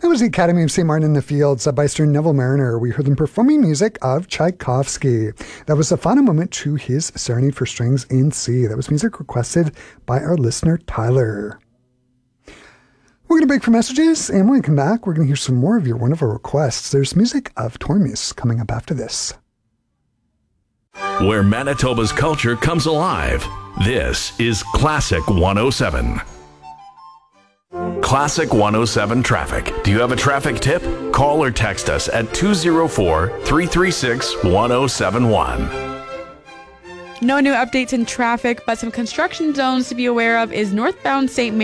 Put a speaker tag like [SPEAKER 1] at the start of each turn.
[SPEAKER 1] was the Academy of St. Martin in the Fields by Sir Neville Mariner. We heard them performing music of Tchaikovsky. That was the final moment to his Serenade for Strings in C. That was music requested by our listener, Tyler. We're going to break for messages, and when we come back, we're going to hear some more of your wonderful requests. There's music of Tormus coming up after this.
[SPEAKER 2] Where Manitoba's culture comes alive, this is Classic 107. Classic 107 Traffic. Do you have a traffic tip? Call or text us at 204-336-1071.
[SPEAKER 3] No new updates in traffic, but some construction zones to be aware of is northbound St.